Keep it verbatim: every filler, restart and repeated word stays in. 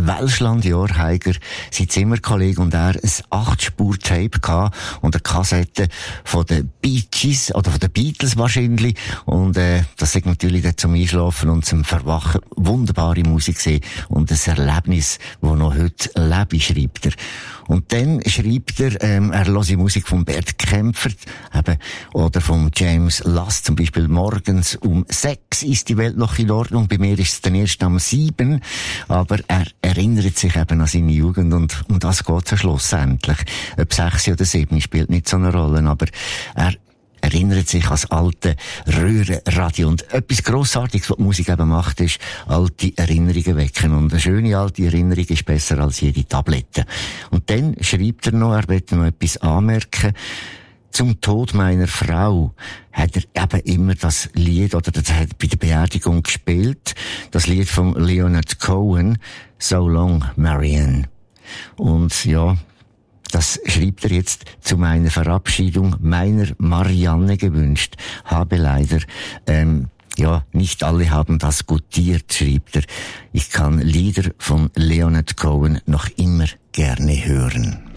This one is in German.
Welschland Jorheiger, sein Zimmerkollege und er, ein acht-Spur-Tape gehabt und eine Kassette von den Bee Gees, oder von den Beatles wahrscheinlich. Und, äh, das ist natürlich dann zum Einschlafen und zum Verwachen wunderbare Musik gesehen und ein Erlebnis, das noch heute lebe, schreibt er. Und dann schreibt er, ähm, er hört Musik von Bert Kämpfer, eben, oder von James Last, zum Beispiel morgens um sechs ist die Welt noch in Ordnung, bei mir ist es dann erst um sieben, aber er erinnert sich eben an seine Jugend und um das geht es schlussendlich. Ob sechs oder sieben spielt nicht so eine Rolle, aber er erinnert sich an das alte Röhrenradio. Und etwas Grossartiges, was die Musik eben macht, ist alte Erinnerungen wecken. Und eine schöne alte Erinnerung ist besser als jede Tablette. Und dann schreibt er noch, er will noch etwas anmerken. Zum Tod meiner Frau hat er eben immer das Lied, oder das hat er bei der Beerdigung gespielt, das Lied von Leonard Cohen, So Long, Marianne. Und ja, das schreibt er jetzt zu meiner Verabschiedung meiner Marianne gewünscht. Habe leider, ähm, ja, nicht alle haben das gutiert, schreibt er. Ich kann Lieder von Leonard Cohen noch immer gerne hören.